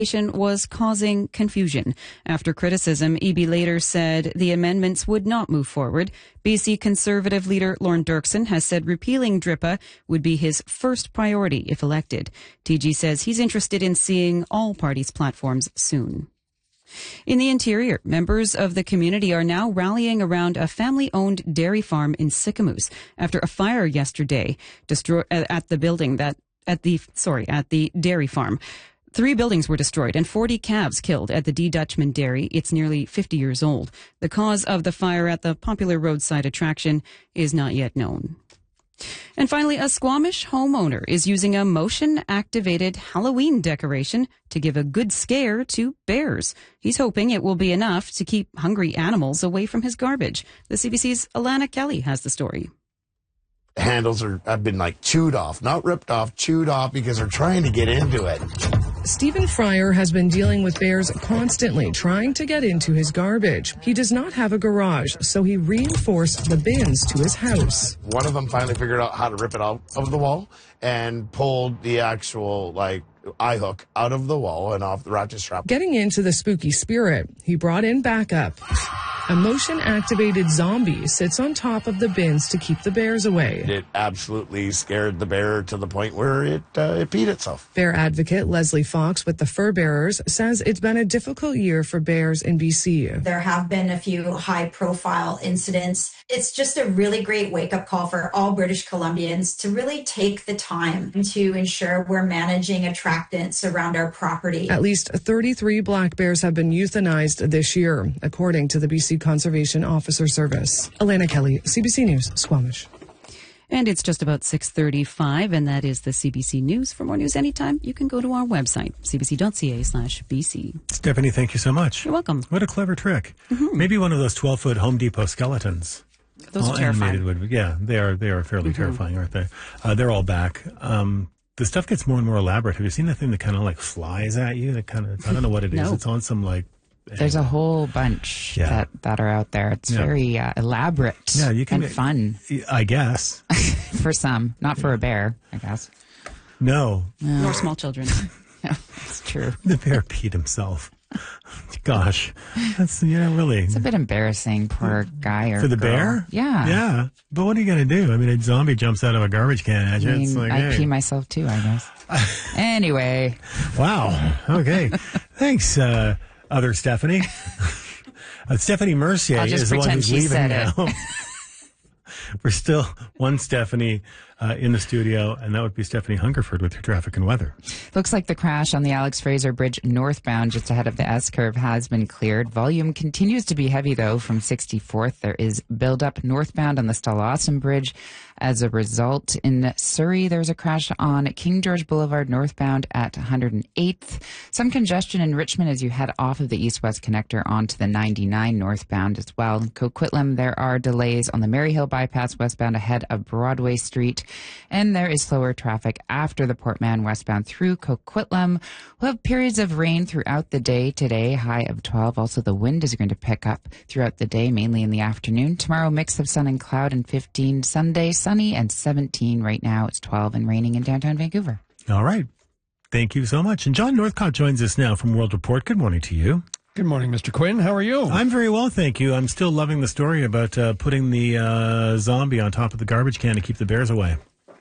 was causing confusion. After criticism, Eby later said the amendments would not move forward. BC Conservative leader Lorne Dirksen has said repealing DRIPA would be his first priority if elected. TG says he's interested in seeing all parties' platforms soon. In the Interior, members of the community are now rallying around a family-owned dairy farm in Sicamous after a fire yesterday at the dairy farm. 3 buildings were destroyed and 40 calves killed at the D. Dutchman Dairy. It's nearly 50 years old. The cause of the fire at the popular roadside attraction is not yet known. And finally, a Squamish homeowner is using a motion-activated Halloween decoration to give a good scare to bears. He's hoping it will be enough to keep hungry animals away from his garbage. The CBC's Alana Kelly has the story. Handles have been chewed off, not ripped off, chewed off because they're trying to get into it. Stephen Fryer has been dealing with bears constantly trying to get into his garbage. He does not have a garage, so he reinforced the bins to his house. One of them finally figured out how to rip it out of the wall and pulled the actual eye hook out of the wall and off the ratchet strap. Getting into the spooky spirit, he brought in backup. A motion-activated zombie sits on top of the bins to keep the bears away. It absolutely scared the bear to the point where it peed itself. Bear advocate Leslie Fox with the Fur Bearers says it's been a difficult year for bears in BC. There have been a few high-profile incidents. It's just a really great wake-up call for all British Columbians to really take the time to ensure we're managing attractants around our property. At least 33 black bears have been euthanized this year, according to the BC Conservation Officer Service. Alana Kelly, CBC News, Squamish. And it's just about 6:35, and that is the CBC News. For more news anytime, you can go to our website, cbc.ca/BC. Stephanie, thank you so much. You're welcome. What a clever trick. Mm-hmm. Maybe one of those 12-foot Home Depot skeletons. Those are terrifying. Yeah, they are fairly terrifying, aren't they? They're all back. The stuff gets more and more elaborate. Have you seen the thing that kind of flies at you? That kind of, I don't know what it is. No. It's on some There's a whole bunch that are out there. It's very elaborate and fun. I guess. For some. Not for a bear, I guess. No. Nor small children. No, it's true. The bear peed himself. Gosh. That's, really. It's a bit embarrassing, poor guy or For the girl. bear? Yeah. Yeah. But what are you going to do? I mean, a zombie jumps out of a garbage can at you. It's I pee myself too, I guess. Anyway. Wow. Okay. Thanks, other Stephanie. Stephanie Mercier is the one who's leaving now. We're still one Stephanie in the studio, and that would be Stephanie Hungerford with your traffic and weather. Looks like the crash on the Alex Fraser Bridge northbound just ahead of the S-curve has been cleared. Volume continues to be heavy, though, from 64th. There is buildup northbound on the Stawlaston Bridge. As a result, in Surrey, there's a crash on King George Boulevard northbound at 108th. Some congestion in Richmond as you head off of the east-west connector onto the 99 northbound as well. In Coquitlam, there are delays on the Maryhill bypass westbound ahead of Broadway Street. And there is slower traffic after the Port Mann westbound through Coquitlam. We'll have periods of rain throughout the day today, high of 12. Also, the wind is going to pick up throughout the day, mainly in the afternoon. Tomorrow, mix of sun and cloud and 15. Sunday, sunny and 17. Right now, it's 12 and raining in downtown Vancouver. All right. Thank you so much. And John Northcott joins us now from World Report. Good morning to you. Good morning, Mr. Quinn. How are you? I'm very well, thank you. I'm still loving the story about putting the zombie on top of the garbage can to keep the bears away.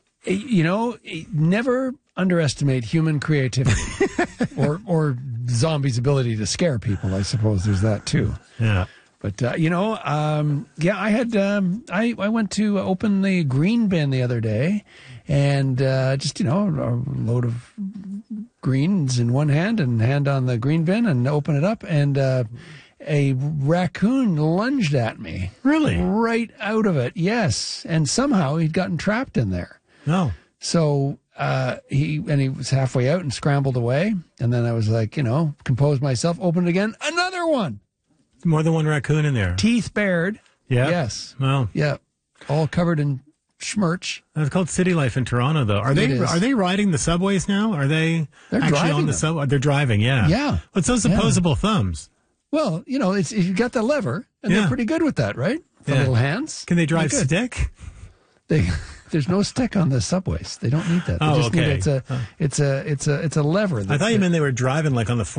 Never underestimate human creativity or zombies' ability to scare people. I suppose there's that too. Yeah. But, I had, I went to open the green bin the other day and a load of greens in one hand and hand on the green bin and open it up. And a raccoon lunged at me. Really? Right out of it, yes. And somehow he'd gotten trapped in there. No. So he was halfway out and scrambled away. And then I was like, composed myself, opened it again, another one. More than one raccoon in there. Teeth bared. Yeah. Yes. Well. Yeah. All covered in schmirch. It's called city life in Toronto, though. Are they riding the subways now? Are they actually on the subway? They're driving. Yeah. Yeah. What's those opposable thumbs? Well, you've got the lever, and they're pretty good with that, right? The little hands. Can they drive stick? there's no stick on the subways. They don't need that. They just need it's a lever. I thought you meant they were driving like on the